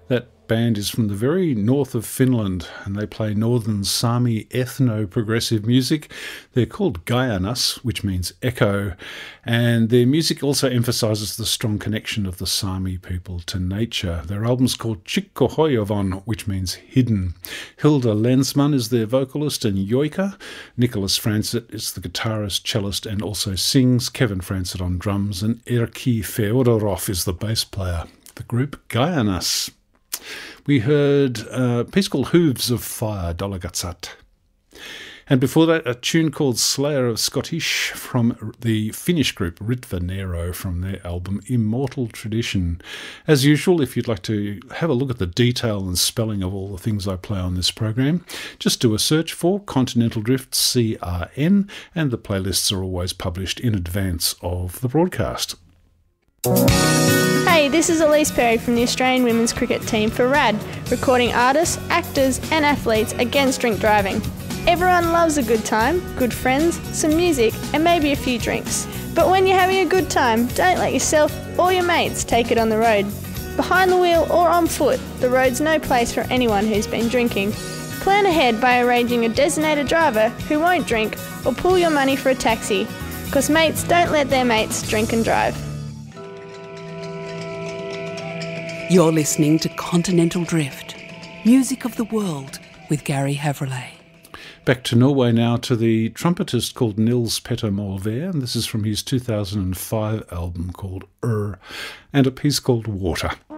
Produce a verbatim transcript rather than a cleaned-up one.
That band is from the very north of Finland, and they play northern Sami ethno-progressive music. They're called Gaianas, which means echo, and their music also emphasises the strong connection of the Sami people to nature. Their album's called Chikkohoivon, which means hidden. Hilda Lensman is their vocalist, and Joika. Nicholas Francis is the guitarist, cellist, and also sings. Kevin Francis on drums, and Erkki Feodorov is the bass player. The group Gaianas. We heard a piece called Hooves of Fire, Dolagatsat. And before that, a tune called Slayer of Scottish from the Finnish group Ritva Nero from their album Immortal Tradition. As usual, if you'd like to have a look at the detail and spelling of all the things I play on this program, just do a search for Continental Drift C R N, and the playlists are always published in advance of the broadcast. Hey, this is Elise Perry from the Australian women's cricket team for RAD, recording artists, actors and athletes against drink driving. Everyone loves a good time, good friends, some music and maybe a few drinks. But when you're having a good time, don't let yourself or your mates take it on the road. Behind the wheel or on foot, the road's no place for anyone who's been drinking. Plan ahead by arranging a designated driver who won't drink, or pool your money for a taxi, because mates don't let their mates drink and drive. You're listening to Continental Drift, music of the world with Gary Havrillay. Back to Norway now, to the trumpetist called Nils Petter Molvær, and this is from his two thousand five album called Ur, and a piece called Water.